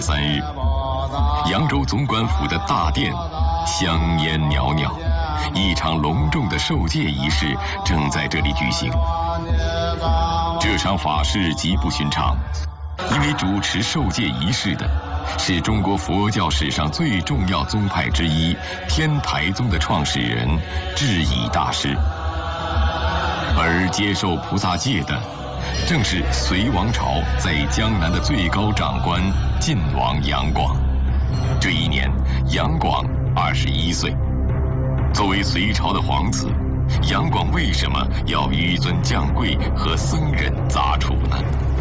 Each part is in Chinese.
3日，扬州总管府的大殿香烟袅袅，一场隆重的受戒仪式正在这里举行。这场法事极不寻常，因为主持受戒仪式的是中国佛教史上最重要宗派之一天台宗的创始人智颐大师，而接受菩萨戒的正是隋王朝在江南的最高长官晋王杨广。这一年，杨广21岁。作为隋朝的皇子，杨广为什么要纡尊降贵和僧人杂处呢？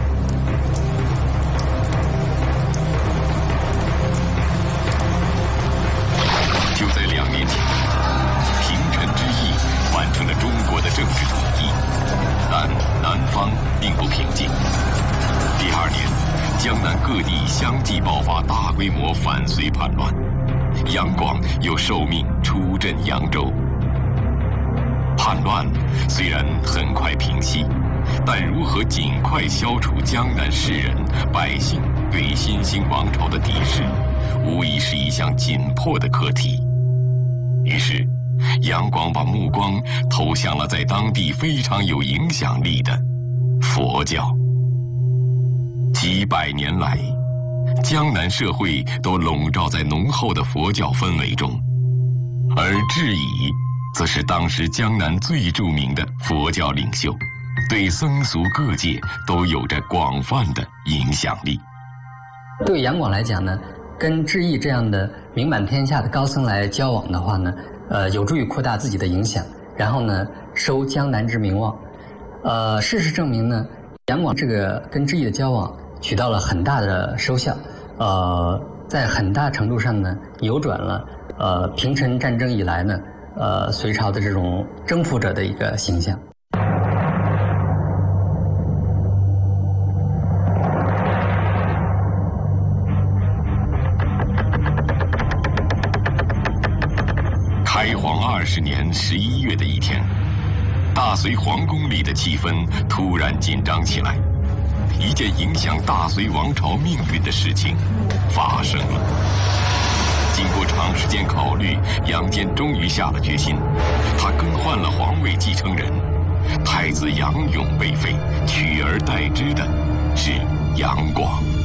就在2年前，平陈之役完成了中国的政治统一，但南方并不平静。第2年，江南各地相继爆发大规模反隋叛乱，杨广又受命出镇扬州。叛乱虽然很快平息，但如何尽快消除江南士人、百姓对新兴王朝的敌视，无疑是一项紧迫的课题。于是，杨广把目光投向了在当地非常有影响力的佛教。几百年来，江南社会都笼罩在浓厚的佛教氛围中，而智颐则是当时江南最著名的佛教领袖，对僧俗各界都有着广泛的影响力。 对杨广来讲呢，跟智颐这样的名满天下的高僧来交往的话呢，有助于扩大自己的影响，然后呢，收江南之名望。事实证明呢，杨广这个跟智颐的交往取到了很大的收效，在很大程度上呢，扭转了平陈战争以来呢，隋朝的这种征服者的一个形象。 开皇20年11月的一天，大隋皇宫里的气氛突然紧张起来。一件影响大隋王朝命运的事情发生了。经过长时间考虑，杨坚终于下了决心，他更换了皇位继承人，太子杨勇被废，取而代之的是杨广。